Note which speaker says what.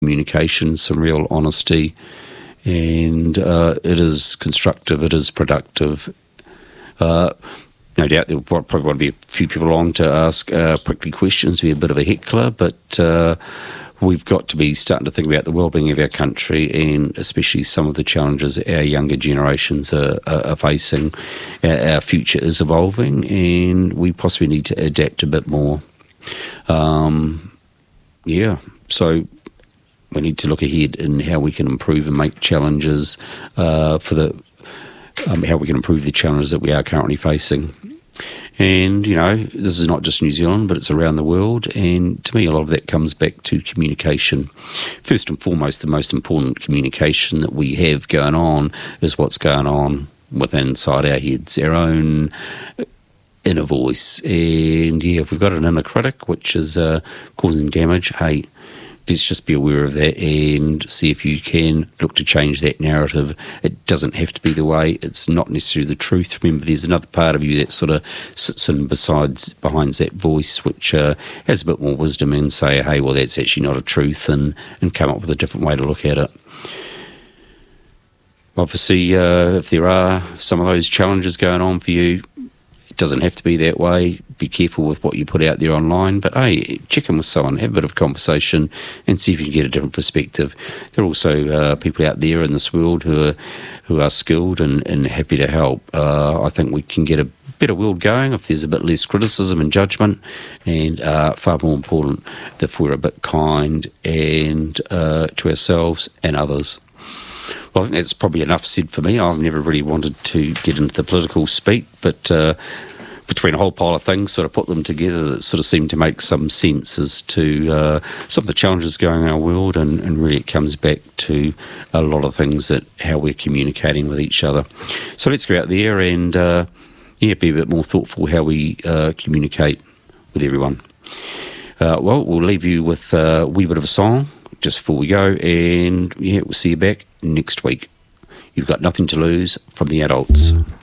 Speaker 1: communication, some real honesty, and it is constructive, it is productive. No doubt there will probably want to be a few people along to ask prickly questions, be a bit of a heckler, but we've got to be starting to think about the well-being of our country, and especially some of the challenges our younger generations are facing. Our future is evolving, and we possibly need to adapt a bit more. So we need to look ahead in how we can improve and make challenges how we can improve the challenges that we are currently facing. And, this is not just New Zealand, but it's around the world. And to me, a lot of that comes back to communication. First and foremost, the most important communication that we have going on is what's going on within inside our heads, our own inner voice. And, if we've got an inner critic which is causing damage, hey, let's just be aware of that and see if you can look to change that narrative. It doesn't have to be the way. It's not necessarily the truth. Remember, there's another part of you that sort of sits in behind that voice, which has a bit more wisdom and say, hey, well, that's actually not a truth, and come up with a different way to look at it. Obviously, if there are some of those challenges going on for you, it doesn't have to be that way. Be careful with what you put out there online, but hey, check in with someone, have a bit of a conversation and see if you can get a different perspective. There are also people out there in this world who are skilled and happy to help. I think we can get a better world going if there's a bit less criticism and judgment, and far more important, if we're a bit kind and to ourselves and others. Well, I think that's probably enough said for me. I've never really wanted to get into the political speak, but between a whole pile of things, sort of put them together that sort of seem to make some sense as to some of the challenges going in our world, and really it comes back to a lot of things that how we're communicating with each other. So let's go out there and be a bit more thoughtful how we communicate with everyone. We'll leave you with a wee bit of a song just before we go, and we'll see you back next week. You've got nothing to lose from the Adults.